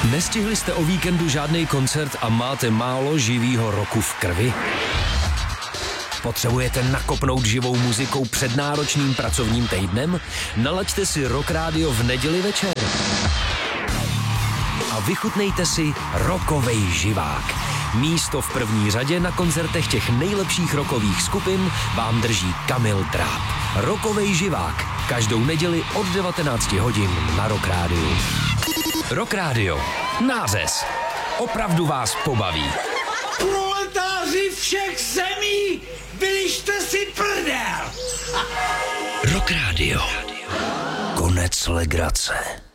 Nestihli jste o víkendu žádný koncert a máte málo živýho roku v krvi? Potřebujete nakopnout živou muzikou před náročným pracovním týdnem? Nalaďte si Rock Radio v neděli večer. A vychutnejte si rockovej živák. Místo v první řadě na koncertech těch nejlepších rockových skupin vám drží Kamil Tráb. Rockovej živák. Každou neděli od 19 hodin na Rock Radio. Rock Radio. Nářez. Opravdu vás pobaví. Proletáři všech zemí, vylište si prdel! Rock Radio. Konec legrace.